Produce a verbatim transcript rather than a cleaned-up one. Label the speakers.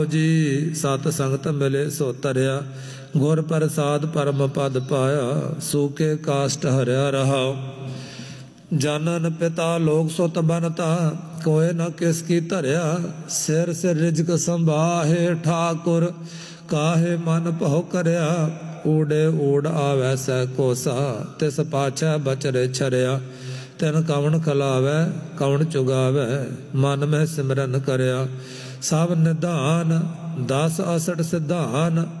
Speaker 1: ਜੀ ਸਤ ਸੰਗਤ ਮਿਲੇ ਸੋ ਤਰਿਆ, ਗੁਰ ਪ੍ਰਸਾਦ ਪਰਮ ਪਦ ਪਾਇਆ, ਸੂਕੇ ਕਾਸ਼ਟ ਹਰਿਆ ਰਹਾਉ। ਜਾਨਨ ਪਿਤਾ ਲੋਕ ਸੁਤ ਬਨਤਾ, ਕੋਇ ਨ ਕਿਸ ਕੀ ਧਰਿਆ, ਸਿਰ ਸਿਰ ਰਿਜਕ ਸੰਭਾਹੇ, ਠਾਕੁਰ ਕਾਹੇ ਮਨ ਭਉ ਕਰਿਆ। ਊੜੇ ਊੜ ਆਵੈ ਸੈ ਕੋਸਾ, ਤਿਸ ਪਾਛੈ ਬਚਰੇ ਛਰਿਆ, ਤਿਨ ਕਵਣ ਖਲਾਵੈ ਕਵਣ ਚੁਗਾਵੈ, ਮਨ ਮੈਂ ਸਿਮਰਨ ਕਰਿਆ। ਸਭ ਨਿਧਾਨ ਦਸ ਅਸਠ ਸਿਧਾਨ,